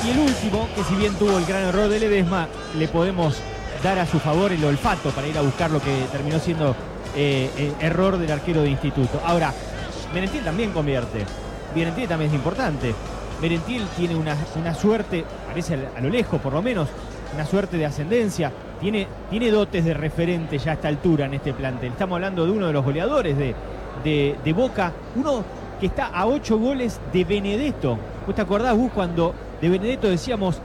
Y el último, que si bien tuvo el gran error de Ledesma, le podemos dar a su favor el olfato para ir a buscar lo que terminó siendo error del arquero de Instituto. Ahora, Merentiel también convierte. Merentiel también es importante. Merentiel tiene una suerte, parece a lo lejos por lo menos, una suerte de ascendencia. Tiene dotes de referente ya a esta altura en este plantel. Estamos hablando de uno de los goleadores de Boca. Uno que está a 8 goles de Benedetto. ¿Vos te acordás, Gus, cuando de Benedetto decíamos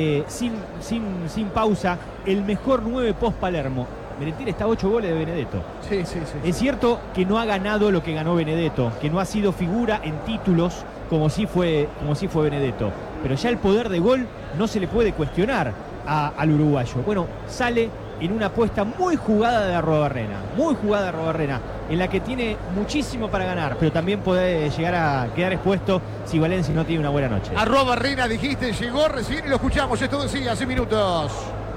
sin pausa, el mejor 9 post Palermo? Merentiel está a 8 goles de Benedetto. Sí. Es cierto que no ha ganado lo que ganó Benedetto, que no ha sido figura en títulos como sí fue Benedetto. Pero ya el poder de gol no se le puede cuestionar al uruguayo. Bueno, sale en una apuesta muy jugada de Arruabarrena, en la que tiene muchísimo para ganar, pero también puede llegar a quedar expuesto si Valencia no tiene una buena noche. Arruabarrena, dijiste, llegó recién y lo escuchamos, esto decía hace minutos.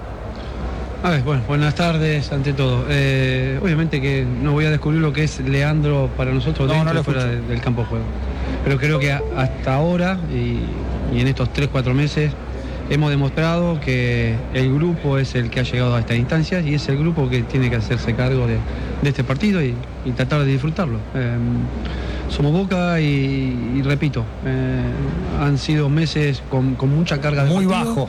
Bueno, buenas tardes ante todo. Obviamente que no voy a descubrir lo que es Leandro para nosotros dentro y fuera del campo de juego. Pero creo que hasta ahora y en estos 3-4 meses hemos demostrado que el grupo es el que ha llegado a estas instancias y es el grupo que tiene que hacerse cargo de este partido y tratar de disfrutarlo. Somos Boca y repito, han sido meses con mucha carga de partido. Muy bajo.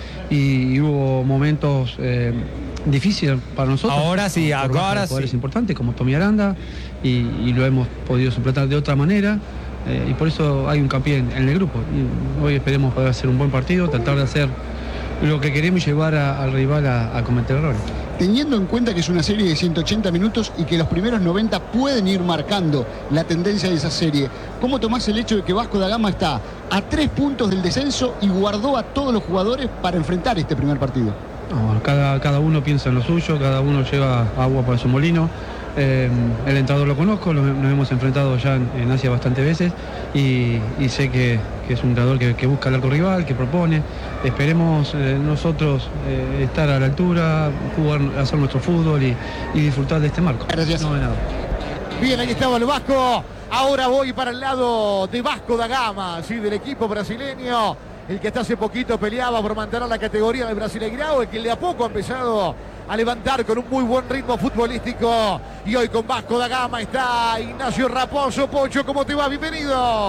Y hubo momentos difíciles para nosotros. Ahora sí. Es importante como Tommy Aranda y lo hemos podido suplantar de otra manera y por eso hay un hincapié en el grupo. Y hoy esperemos poder hacer un buen partido, tratar de hacer lo que queremos y llevar al rival a cometer errores. Teniendo en cuenta que es una serie de 180 minutos y que los primeros 90 pueden ir marcando la tendencia de esa serie, ¿cómo tomás el hecho de que Vasco da Gama está a 3 puntos del descenso y guardó a todos los jugadores para enfrentar este primer partido? No, cada uno piensa en lo suyo, cada uno lleva agua para su molino. El entrenador lo conozco, nos hemos enfrentado ya en Asia bastantes veces y sé que es un entrenador que busca el arco rival, que propone. Esperemos nosotros estar a la altura, jugar, hacer nuestro fútbol y disfrutar de este marco. Gracias. No, nada. Bien, ahí estaba el Vasco. Ahora voy para el lado de Vasco da Gama, ¿sí? Del equipo brasileño. El que hasta hace poquito peleaba por mantener la categoría del Brasileirao, el que de a poco ha empezado a levantar con un muy buen ritmo futbolístico. Y hoy con Vasco da Gama está Ignacio Raposo. Pocho, ¿cómo te va? Bienvenido.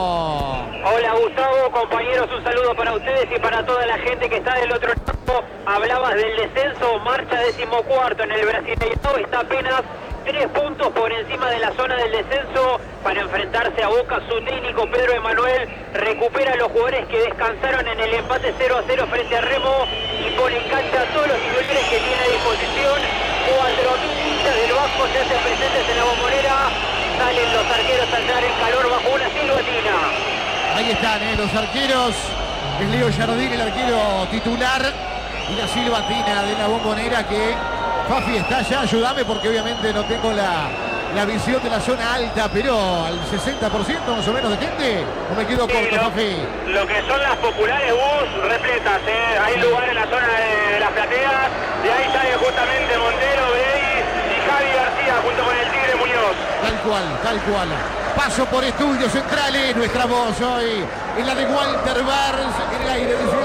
Hola Gustavo, compañeros, un saludo para ustedes y para toda la gente que está del otro lado. Hablabas del descenso, marcha 14º en el Brasileirao, está apenas 3 puntos por encima de la zona del descenso para enfrentarse a Boca. Su técnico Pedro Emanuel recupera a los jugadores que descansaron en el empate 0-0 frente a Remo y pone en cancha a todos los titulares que tiene a disposición. 4.000 hinchas del Vasco se hacen presentes en la Bombonera. Salen los arqueros a entrar en calor bajo una silbatina. Ahí están los arqueros. Es Leo Jardín, el arquero titular, y la silbatina de la Bombonera que... Fafi está allá, ayúdame porque obviamente no tengo la visión de la zona alta, pero al 60% más o menos de gente, o me quedo corto, Fafi. Lo que son las populares bus repletas, hay lugar en la zona de las plateas, de ahí sale justamente Montero, Brey y Javi García junto con el Tigre Muñoz. Tal cual. Paso por Estudios Centrales, nuestra voz hoy en la de Walter Barnes, en el aire de 103.1.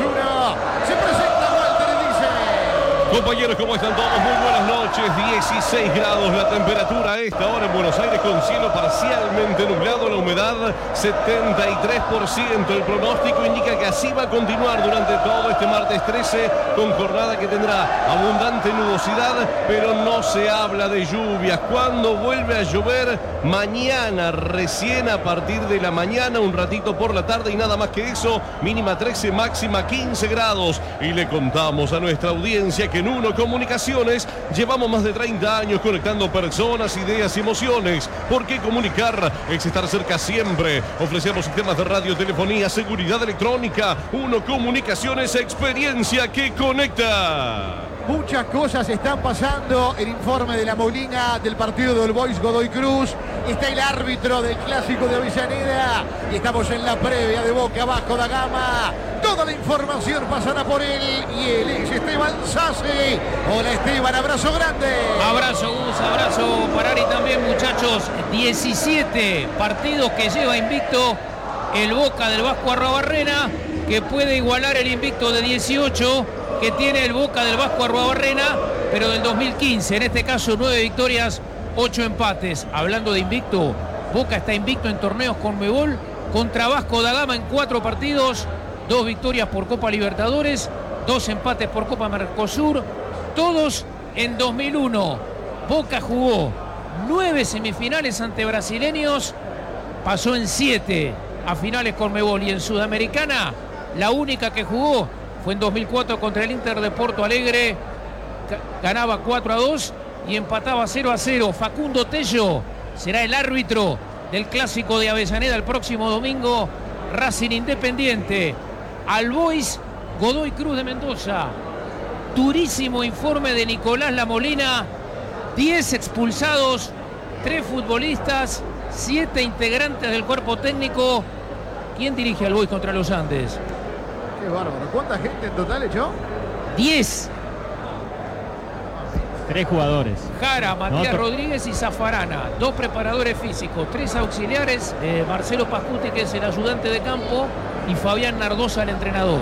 Se presenta Walter y dice... Compañeros, ¿cómo están todos? Muy buenas noches. 16 grados la temperatura a esta hora en Buenos Aires con cielo parcialmente nublado, la humedad 73%. El pronóstico indica que así va a continuar durante todo este martes 13 con jornada que tendrá abundante nubosidad, pero no se habla de lluvias. ¿Cuándo vuelve a llover? Mañana, recién a partir de la mañana, un ratito por la tarde y nada más que eso. Mínima 13, máxima 15 grados. Y le contamos a nuestra audiencia que en Uno Comunicaciones llevamos más de 30 años conectando personas, ideas y emociones. Porque comunicar es estar cerca siempre. Ofrecemos sistemas de radio, telefonía, seguridad electrónica. Uno Comunicaciones, experiencia que conecta. Muchas cosas están pasando. El informe de la Molina del partido del Boys Godoy Cruz. Está el árbitro del clásico de Avellaneda. Y estamos en la previa de Boca Vasco da Gama. Toda la información pasará por él. Y él es Esteban Sassi. Hola Esteban, abrazo grande. Abrazo Gus, abrazo para Ari también, muchachos. 17 partidos que lleva invicto el Boca del Vasco Arruabarrena. que puede igualar el invicto de 18 que tiene el Boca del Vasco Arruabarrena, pero del 2015. En este caso 9 victorias, 8 empates. Hablando de invicto, Boca está invicto en torneos Conmebol contra Vasco da Gama en 4 partidos, 2 victorias por Copa Libertadores, 2 empates por Copa Mercosur, todos en 2001. Boca jugó 9 semifinales ante brasileños, pasó en 7 a finales Conmebol, y en Sudamericana la única que jugó fue en 2004 contra el Inter de Porto Alegre. Ganaba 4-2 y empataba 0-0. Facundo Tello será el árbitro del clásico de Avellaneda el próximo domingo. Racing Independiente, Albois, Godoy Cruz de Mendoza. Durísimo informe de Nicolás Lamolina. 10 expulsados, 3 futbolistas, 7 integrantes del cuerpo técnico. ¿Quién dirige al Boys contra los Andes? Qué bárbaro. ¿Cuánta gente en total echó? 10. 3 jugadores. Jara, Matías Rodríguez y Zafarana. 2 preparadores físicos, 3 auxiliares. Marcelo Pascuti, que es el ayudante de campo, y Fabián Nardosa, el entrenador.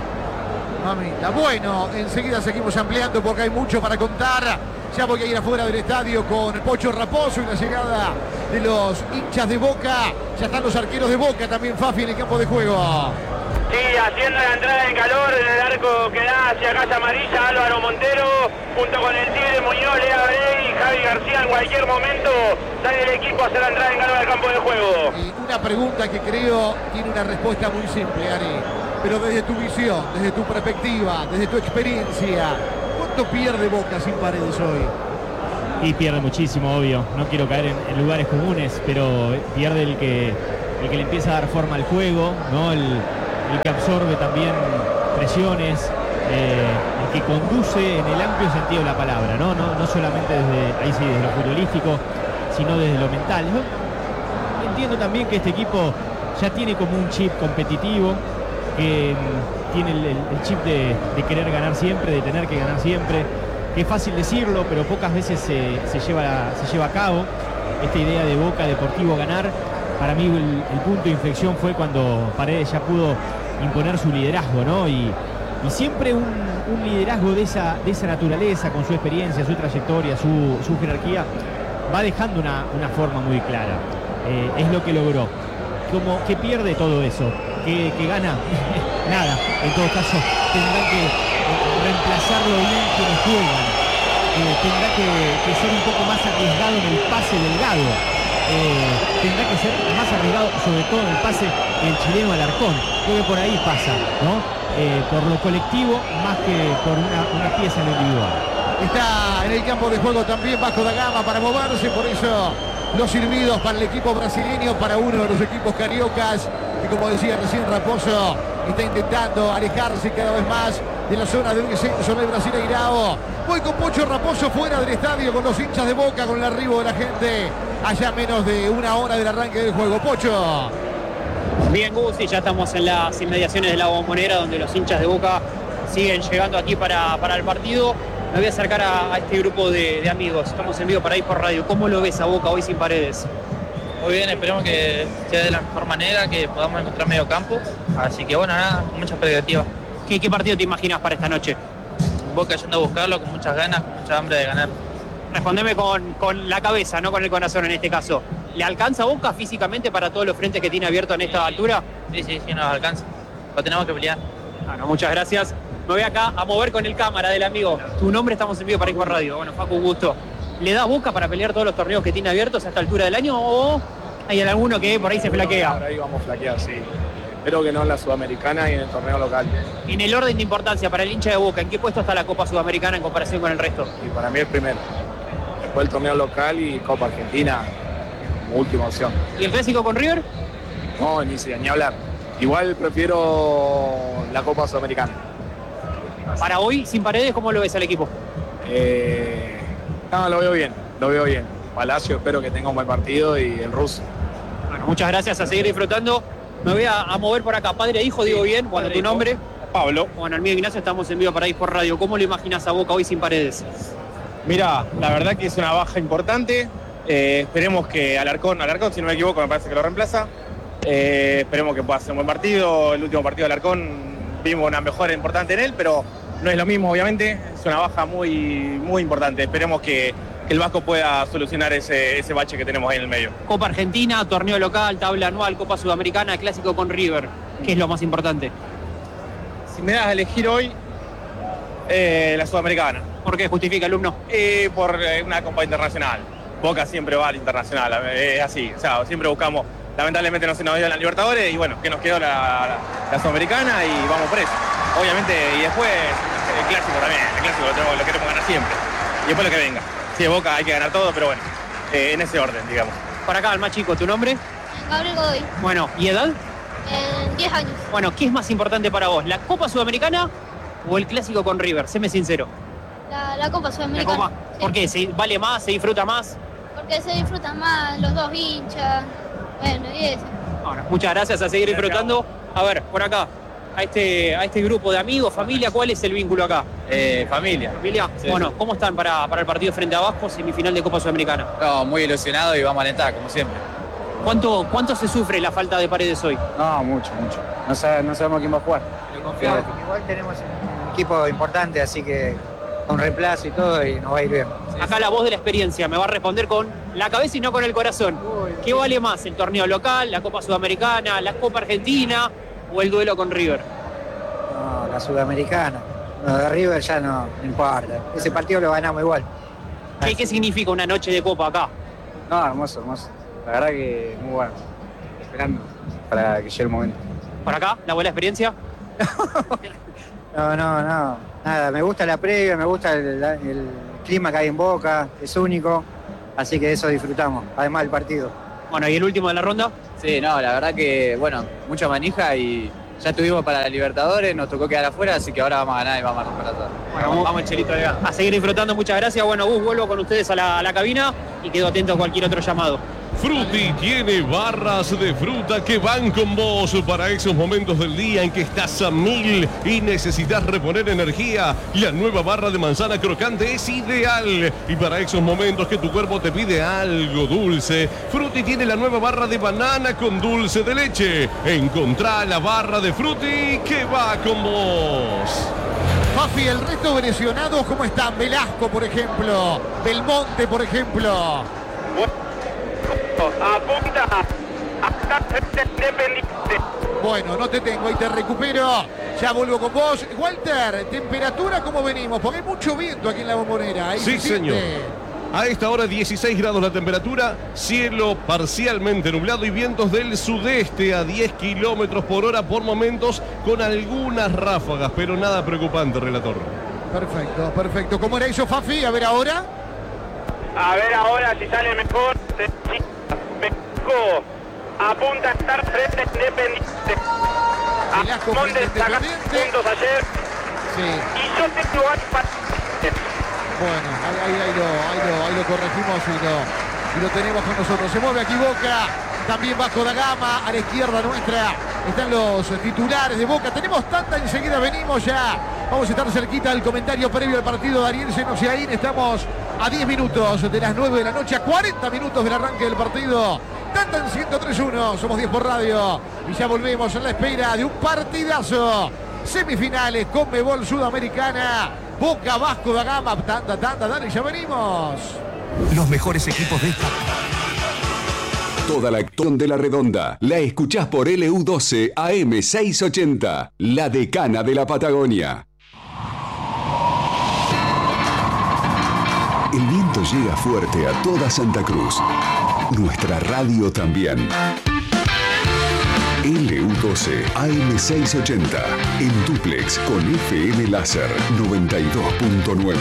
Mamita. Bueno, enseguida seguimos ampliando porque hay mucho para contar. Ya voy a ir afuera del estadio con el Pocho Raposo y la llegada de los hinchas de Boca. Ya están los arqueros de Boca también, Fafi, en el campo de juego. Sí, haciendo la entrada en calor en el arco que da hacia Casa Amarilla, Álvaro Montero, junto con el Tigre Muñoz, Lea Brey y Javi García. En cualquier momento sale el equipo a hacer la entrada en calor al campo de juego. Y una pregunta que creo tiene una respuesta muy simple, Ari. Pero desde tu visión, desde tu perspectiva, desde tu experiencia, ¿cuánto pierde Boca sin Paredes hoy? Y pierde muchísimo, obvio. No quiero caer en lugares comunes, pero pierde el que le empieza a dar forma al juego, ¿no? El que absorbe también presiones, el que conduce en el amplio sentido de la palabra, no solamente desde lo futbolístico, sino desde lo mental. Yo entiendo también que este equipo ya tiene como un chip competitivo, que tiene el chip de querer ganar siempre, de tener que ganar siempre, que es fácil decirlo, pero pocas veces se lleva a cabo. Esta idea de Boca Deportivo ganar, para mí el punto de inflexión fue cuando Paredes ya pudo imponer su liderazgo, ¿no? Y siempre un liderazgo de esa naturaleza, con su experiencia, su trayectoria, su jerarquía, va dejando una forma muy clara. Es lo que logró. ¿Qué pierde todo eso? ¿Qué gana? Nada. En todo caso, tendrán que reemplazarlo bien quienes juegan. Tendrá que ser un poco más arriesgado en el pase delgado. Tendrá que ser más arriesgado, sobre todo en el pase del chileno Alarcón. Creo que por ahí pasa, ¿no? Por lo colectivo más que por una pieza en lo individual. Está en el campo de juego también Vasco da Gama para moverse, por eso los silbidos para el equipo brasileño, para uno de los equipos cariocas, que como decía recién Raposo, está intentando alejarse cada vez más de la zona del descenso del Brasileirao. Voy con Pocho Raposo fuera del estadio con los hinchas de Boca, con el arribo de la gente allá menos de una hora del arranque del juego. Pocho. Bien, Gus, y ya estamos en las inmediaciones de la Bombonera, donde los hinchas de Boca siguen llegando aquí para el partido. Me voy a acercar a este grupo de amigos. Estamos en vivo para ir por radio. ¿Cómo lo ves a Boca hoy sin Paredes? Muy bien, esperemos que sea de la mejor manera, que podamos encontrar medio campo. Así que bueno, nada, con mucha expectativa. ¿Qué partido te imaginas para esta noche? Boca yendo a buscarlo con muchas ganas, con mucha hambre de ganar. Respondeme con la cabeza, no con el corazón en este caso. ¿Le alcanza a Boca físicamente para todos los frentes que tiene abierto en esta altura? Sí, nos alcanza. Lo tenemos que pelear. Bueno, muchas gracias. Me voy acá a mover con el cámara del amigo. Tu nombre, estamos en vivo para ir por radio. Bueno, Facu, un gusto. ¿Le da Boca para pelear todos los torneos que tiene abiertos a esta altura del año o hay alguno que por ahí se flaquea? Por ahí vamos a flaquear, sí. Espero que no en la Sudamericana y en el torneo local. En el orden de importancia para el hincha de Boca, ¿en qué puesto está la Copa Sudamericana en comparación con el resto? Y para mí el primero. Después el torneo local y Copa Argentina como última opción. ¿Y el clásico con River? No, ni hablar. Igual prefiero la Copa Sudamericana. Para hoy, sin Paredes, ¿cómo lo ves al equipo? No, lo veo bien. Palacio, espero que tenga un buen partido y el ruso. Bueno, muchas gracias, a seguir disfrutando. Me voy a mover por acá. Padre e hijo, digo bien. Cuando tu nombre. Pablo. Bueno, el mío Ignacio, estamos en vivo para ir por radio. ¿Cómo lo imaginas a Boca hoy sin Paredes? Mira, la verdad que es una baja importante. Esperemos que Alarcón, si no me equivoco, me parece que lo reemplaza. Esperemos que pueda ser un buen partido. El último partido de Alarcón vimos una mejora importante en él, pero no es lo mismo, obviamente. Es una baja muy, muy importante. Esperemos que el Vasco pueda solucionar ese bache que tenemos ahí en el medio. Copa Argentina, torneo local, tabla anual, Copa Sudamericana, clásico con River. ¿Qué es lo más importante? Si me das a elegir hoy, la Sudamericana. ¿Por qué justifica, alumno? Por una Copa Internacional. Boca siempre va al internacional, es así. O sea, siempre buscamos, lamentablemente no se nos dio la Libertadores y bueno, que nos quedó la Sudamericana y vamos por eso. Obviamente, y después el clásico también, el clásico lo queremos ganar siempre. Y después lo que venga. Sí, Boca hay que ganar todo, pero bueno, en ese orden, digamos. Para acá, el más chico, ¿tu nombre? Gabriel Godoy. Bueno, ¿y edad? 10 años. Bueno, ¿qué es más importante para vos? ¿La Copa Sudamericana o el clásico con River? Séme sincero. La Copa Sudamericana. ¿La Copa? Sí. ¿Por qué? ¿Vale más? ¿Se disfruta más? Porque se disfrutan más los dos hinchas. Bueno, y eso. Bueno, muchas gracias, a seguir disfrutando. A ver, por acá, a este grupo de amigos, familia, ¿cuál es el vínculo acá? Familia. ¿Familia? Sí, bueno, sí. ¿cómo están para el partido frente a Vasco, semifinal de Copa Sudamericana? No, muy ilusionado y vamos a alentar, como siempre. ¿Cuánto se sufre la falta de Paredes hoy? No, mucho. No sabemos quién va a jugar. Igual tenemos un equipo importante, así que con reemplazo y todo, y nos va a ir bien. Acá la voz de la experiencia me va a responder con la cabeza y no con el corazón. ¿Qué vale más, el torneo local, la Copa Sudamericana, la Copa Argentina o el duelo con River? No, la Sudamericana. Lo de River ya no importa. Ese partido lo ganamos igual. ¿Qué significa una noche de Copa acá? No, hermoso. La verdad que muy bueno. Esperando para que llegue el momento. ¿Por acá? ¿La buena experiencia? No. Nada, me gusta la previa, me gusta el clima que hay en Boca, es único. Así que eso disfrutamos, además del partido. Bueno, ¿y el último de la ronda? Sí, no, la verdad que, bueno, mucha manija y ya estuvimos para la Libertadores, nos tocó quedar afuera, así que ahora vamos a ganar y vamos a romper todo. Bueno, vamos Chelito, a seguir disfrutando, muchas gracias. Bueno, Gus, vuelvo con ustedes a la cabina y quedo atento a cualquier otro llamado. Fruti tiene barras de fruta que van con vos para esos momentos del día en que estás a 1000 y necesitas reponer energía. La nueva barra de manzana crocante es ideal y para esos momentos que tu cuerpo te pide algo dulce, Fruti tiene la nueva barra de banana con dulce de leche. Encontrá la barra de Fruti que va con vos. Fafi, el resto venezolanos, ¿cómo están? Velasco, por ejemplo. Belmonte, por ejemplo. Apunta hasta Independiente. Bueno, no te tengo, ahí te recupero. Ya vuelvo con vos. Walter, temperatura, ¿cómo venimos? Porque hay mucho viento aquí en la Bombonera. Sí, señor. A esta hora 16 grados la temperatura, cielo parcialmente nublado y vientos del sudeste a 10 kilómetros por hora por momentos con algunas ráfagas, pero nada preocupante, relator. Perfecto. ¿Cómo era eso, Fafi? A ver ahora Si sale mejor. México apunta a estar frente a Independiente. Velasco Montes frente a sacaron Independiente. puntos ayer. Sí. Y yo tengo algo para... Bueno, ahí lo corregimos y lo tenemos con nosotros. Se mueve aquí Boca, también Vasco da Gama, a la izquierda nuestra están los titulares de Boca. Tenemos tanta, enseguida venimos ya. Vamos a estar cerquita del comentario previo al partido de Ariel Senosiaín. Estamos a 10 minutos de las 9 de la noche, a 40 minutos del arranque del partido. Tanta en 103.1, somos 10 por radio y ya volvemos en la espera de un partidazo. Semifinales, Conmebol Sudamericana. Boca, Vasco da Gama, tanta, dale, ya venimos. Los mejores equipos de esta. Toda la acción de La Redonda la escuchás por LU12 AM 680, la decana de la Patagonia. El viento llega fuerte a toda Santa Cruz. Nuestra radio también. LU12 AM 680 en dúplex con FM Láser 92.9.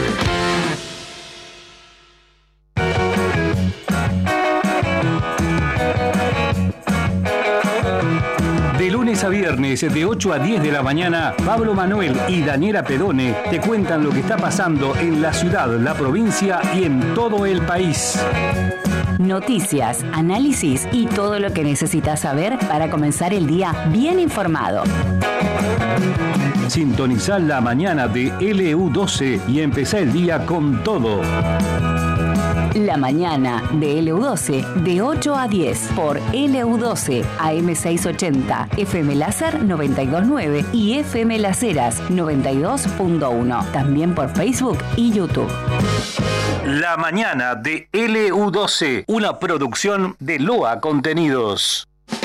De lunes a viernes, de 8 a 10 de la mañana, Pablo Manuel y Daniela Pedone te cuentan lo que está pasando en la ciudad, la provincia y en todo el país. Noticias, análisis y todo lo que necesitas saber para comenzar el día bien informado. Sintonizá la mañana de LU12 y empezá el día con todo. La mañana de LU12 de 8 a 10 por LU12 AM680, FM Láser 92.9 y FM Las Heras 92.1. También por Facebook y YouTube. La mañana de LU12, una producción de Loa Contenidos.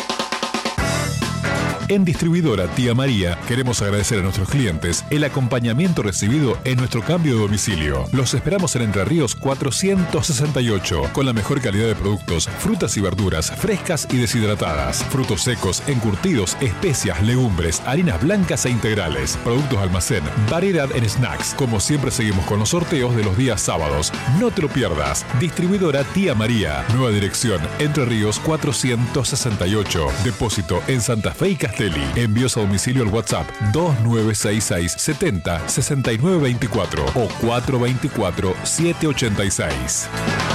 En Distribuidora Tía María queremos agradecer a nuestros clientes el acompañamiento recibido en nuestro cambio de domicilio. Los esperamos en Entre Ríos 468 con la mejor calidad de productos, frutas y verduras frescas y deshidratadas, frutos secos, encurtidos, especias, legumbres, harinas blancas e integrales, productos almacén, variedad en snacks. Como siempre seguimos con los sorteos de los días sábados. No te lo pierdas. Distribuidora Tía María. Nueva dirección Entre Ríos 468. Depósito en Santa Fe y Castelli. Envíos a domicilio al WhatsApp 2966 70 69 24 o 424 786.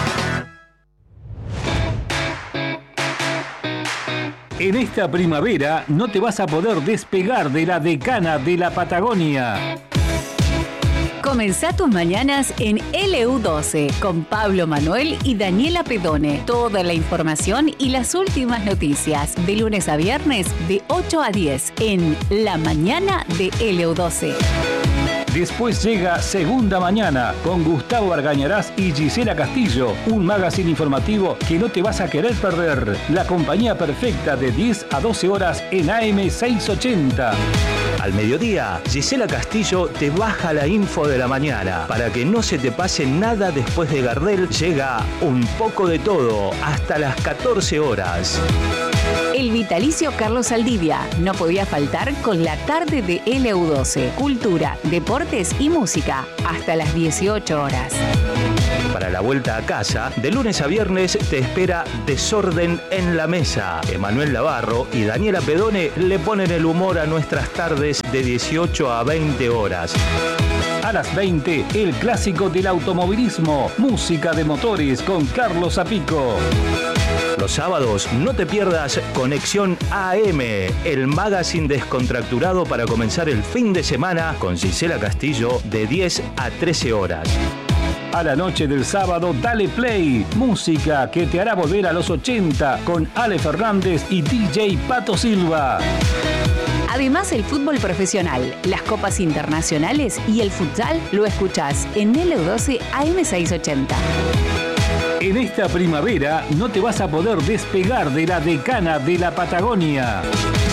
En esta primavera no te vas a poder despegar de la Decana de la Patagonia. Comenzá tus mañanas en LU12 con Pablo Manuel y Daniela Pedone. Toda la información y las últimas noticias de lunes a viernes de 8 a 10 en La Mañana de LU12. Después llega Segunda Mañana con Gustavo Argañarás y Gisela Castillo, un magazine informativo que no te vas a querer perder. La compañía perfecta de 10 a 12 horas en AM680. Al mediodía, Gisela Castillo te baja la info de la mañana. Para que no se te pase nada después de Gardel, llega Un poco de todo hasta las 14 horas. El vitalicio Carlos Saldivia no podía faltar con la tarde de LU12. Cultura, deportes y música hasta las 18 horas. Para la vuelta a casa, de lunes a viernes te espera Desorden en la Mesa. Emanuel Navarro y Daniela Pedone le ponen el humor a nuestras tardes de 18 a 20 horas. A las 20, el clásico del automovilismo, música de motores con Carlos Zapico. Los sábados no te pierdas Conexión AM, el magazine descontracturado para comenzar el fin de semana con Gisela Castillo de 10 a 13 horas. A la noche del sábado, dale play, música que te hará volver a los 80 con Ale Fernández y DJ Pato Silva. Además, el fútbol profesional, las copas internacionales y el futsal lo escuchás en LU12 AM680. En esta primavera no te vas a poder despegar de la Decana de la Patagonia.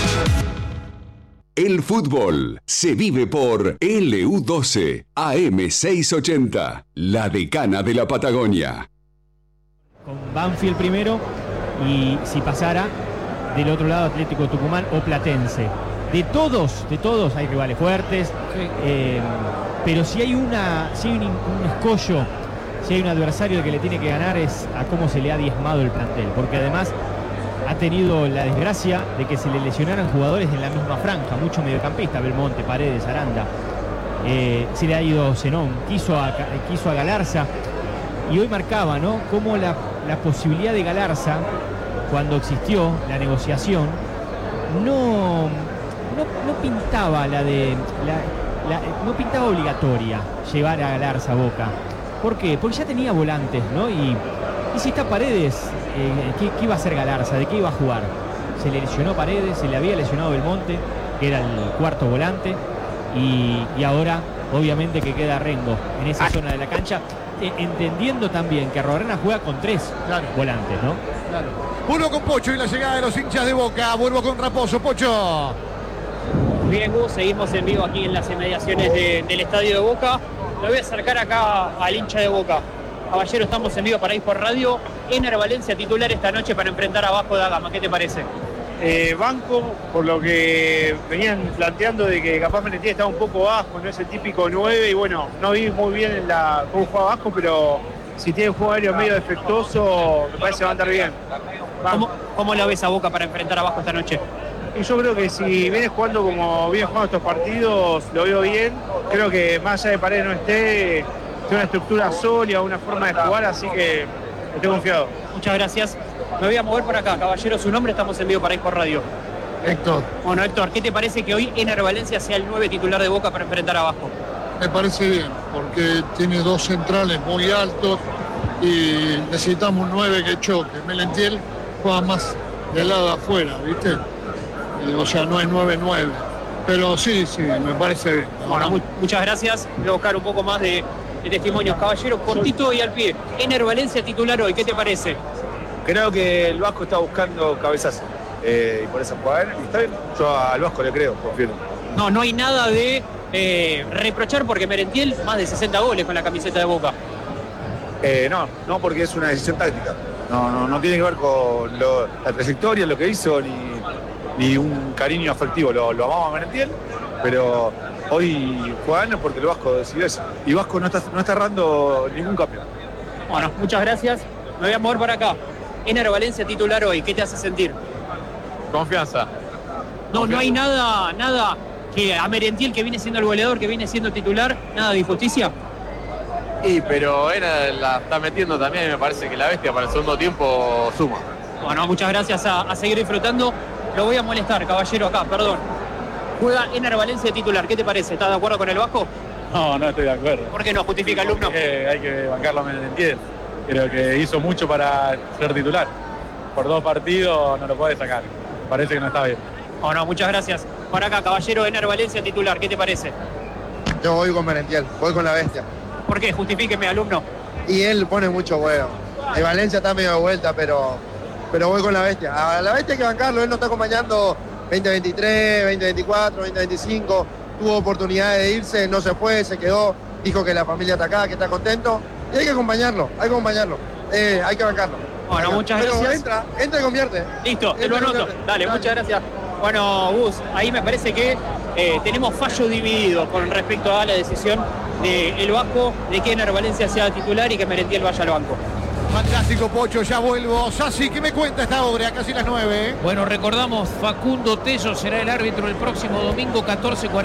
El fútbol se vive por LU12 AM680, la Decana de la Patagonia. Con Banfield primero y si pasara del otro lado Atlético Tucumán o Platense. De todos hay rivales fuertes, pero si hay un escollo, si hay un adversario que le tiene que ganar es a cómo se le ha diezmado el plantel, porque además ha tenido la desgracia de que se le lesionaran jugadores en la misma franja, mucho mediocampista, Belmonte, Paredes, Aranda, se le ha ido Zenón, quiso a Galarza, y hoy marcaba, ¿no?, cómo la posibilidad de Galarza, cuando existió la negociación, no pintaba no pintaba obligatoria llevar a Galarza a Boca. ¿Por qué? Porque ya tenía volantes, ¿no? Y si está Paredes, ¿qué iba a hacer Galarza? ¿De qué iba a jugar? Se le lesionó Paredes, se le había lesionado Belmonte, que era el cuarto volante, y ahora obviamente que queda Rengo en esa zona de la cancha, entendiendo también que Arruabarrena juega con 3 volantes, ¿no? Claro. Vuelvo con Pocho y la llegada de los hinchas de Boca. Vuelvo con Raposo. Pocho. Bien, Gus, seguimos en vivo aquí en las inmediaciones del estadio de Boca. Lo voy a acercar acá al hincha de Boca. Caballero, estamos en vivo para ir por radio. Ener Valencia titular esta noche para enfrentar a Vasco da Gama. ¿Qué te parece? Banco, por lo que venían planteando de que capaz Menetía estaba un poco bajo, no es el típico 9, y bueno, no vi muy bien cómo juega Vasco, pero si tiene un juego aéreo medio defectuoso, me parece que va a andar bien. ¿Cómo lo ves a Boca para enfrentar a Vasco esta noche? Y yo creo que si viene jugando como viene jugando estos partidos, lo veo bien. Creo que más allá de Paredes no esté, tiene una estructura sólida, una forma de jugar, así que estoy confiado. Muchas gracias. Me voy a mover por acá, caballero, su nombre, estamos en vivo para ir por radio. Héctor. Bueno, Héctor, ¿qué te parece que hoy Ener Valencia sea el 9 titular de Boca para enfrentar a Vasco? Me parece bien, porque tiene dos centrales muy altos, y necesitamos un 9 que choque. Merentiel juega más del lado de afuera, ¿viste? O sea, no es 9-9. Pero sí, me parece bien. Bueno, muchas gracias. Voy a buscar un poco más de testimonios. Caballero, cortito y al pie. Ener Valencia titular hoy, ¿qué te parece? Creo que el Vasco está buscando cabezazo. Y por eso juega él. Está bien. Yo al Vasco le creo, confío. No hay nada de reprochar porque Merentiel más de 60 goles con la camiseta de Boca. No, porque es una decisión táctica. No tiene que ver con la trayectoria, lo que hizo, ni un cariño afectivo. Lo amamos a Merentiel, pero hoy juegan porque el Vasco decidió eso. Y Vasco no está errando ningún cambio. Bueno, muchas gracias. Me voy a mover para acá. Ener Valencia titular hoy, ¿qué te hace sentir? Confianza. No hay nada que a Merentiel, que viene siendo el goleador, que viene siendo titular, nada de injusticia. Pero Ener la está metiendo también y me parece que la bestia para el segundo tiempo suma. Bueno, muchas gracias a seguir disfrutando. Lo voy a molestar, caballero, acá, perdón. Juega Ener Valencia titular, ¿qué te parece? ¿Estás de acuerdo con el Vasco? No estoy de acuerdo. ¿Por qué no? ¿Justifica el alumno? Hay que bancarlo a Merentiel. Creo que hizo mucho para ser titular. Por 2 partidos no lo puede sacar. Parece que no está bien. No, muchas gracias. Por acá, caballero, Ener Valencia titular, ¿qué te parece? Yo voy con Merentiel, voy con la bestia. ¿Por qué? Justifíqueme, alumno. Y él pone mucho huevo. El Valencia está medio de vuelta, pero voy con la bestia. A la bestia hay que bancarlo, él nos está acompañando 2023, 2024, 2025. Tuvo oportunidades de irse, no se fue, se quedó. Dijo que la familia está acá, que está contento. Y hay que acompañarlo. Hay que bancarlo. Bueno, muchas pero gracias. Entra y convierte. Listo, te lo anoto. Dale, muchas gracias. Bueno, Gus, ahí me parece que tenemos fallo dividido con respecto a la decisión del Vasco de que Ener Valencia sea titular y que Merentiel vaya al banco. Fantástico, Pocho, ya vuelvo. Sassi, ¿qué me cuenta esta hora? Casi las 9. Bueno, recordamos, Facundo Tello será el árbitro el próximo domingo 14:40.